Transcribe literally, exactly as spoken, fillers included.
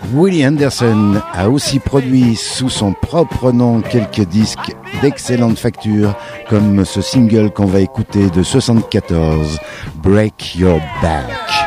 Willie Anderson a aussi produit sous son propre nom quelques disques d'excellente facture, comme ce single qu'on va écouter de soixante-quatorze, Break Your Back.